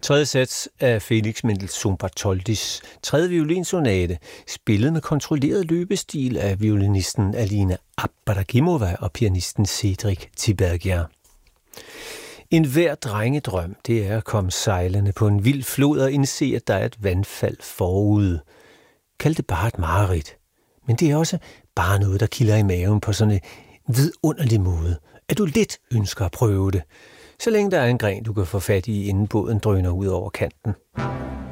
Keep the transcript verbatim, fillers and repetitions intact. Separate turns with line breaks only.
Tredje sats af Felix Mendelssohn Bartholdis tredje violinsonate, spillet med kontrolleret løbestil af violinisten Alina Abragimova og pianisten Cedric Tiberghien. En hver drengedrøm, det er at komme sejlende på en vild flod og indse, at der er et vandfald forude. Kald det bare et mareridt. Men det er også bare noget, der kilder i maven på sådan en vidunderlig måde, at du lidt ønsker at prøve det, så længe der er en gren, du kan få fat i, inden båden drøner ud over kanten.